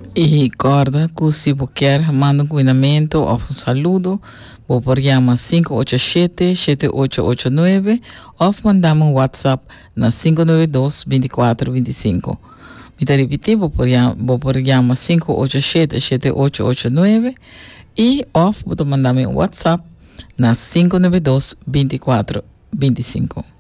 E corda que se você quer manda um cuidamento ou um saludo, vou por llamar 587-7889 ou mandar um WhatsApp na 592-2425. Me repetir, vou por llamar 587-7889 e ou vou mandar um WhatsApp na 592-2425.